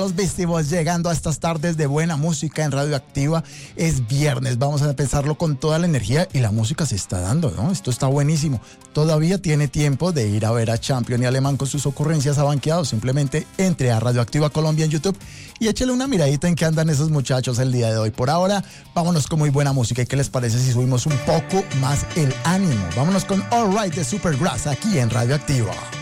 Los Beastie Boys llegando a estas tardes de buena música en Radioactiva. Es viernes, vamos a empezarlo con toda la energía y la música se está dando, ¿no? Esto está buenísimo. Todavía tiene tiempo de ir a ver a Champion y Alemán con sus ocurrencias abanqueados. Simplemente entre a Radioactiva Colombia en YouTube y échele una miradita en qué andan esos muchachos el día de hoy. Por ahora, vámonos con muy buena música. ¿Y qué les parece si subimos un poco más el ánimo? Vámonos con All Right de Supergrass aquí en Radioactiva.